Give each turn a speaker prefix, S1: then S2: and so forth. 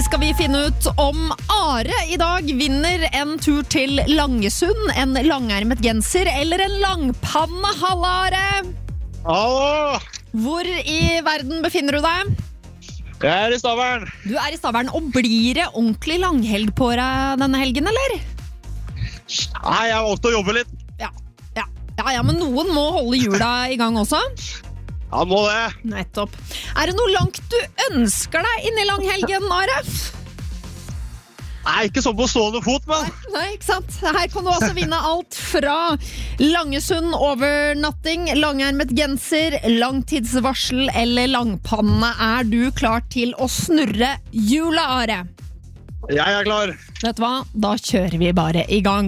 S1: skal vi finne ut om Are i dag vinner en tur til Langesund, en langermet genser eller en langpanne. Halla, Are!
S2: Hallo!
S1: Hvor i verden befinner du deg?
S2: Jeg i Stavern.
S1: Du i Stavern, og blir det ordentlig langhelg på deg denne helgen, eller?
S2: Nei, jeg valgte å jobbe litt.
S1: Ja, men noen må holde hjula i gang også.
S2: Ja, må det.
S1: Nettopp. Det noe langt du ønsker deg inn i langhelgen, Are?
S2: Nei, ikke sånn på stående fot, men.
S1: Nei, ikke sant? Her kan du altså vinne alt fra Langesund overnatting, langermet genser, langtidsvarsel eller langpanne. Du klar til å snurre hjula, Are?
S2: Jeg klar.
S1: Vet du hva? Da kjører vi bare i gang.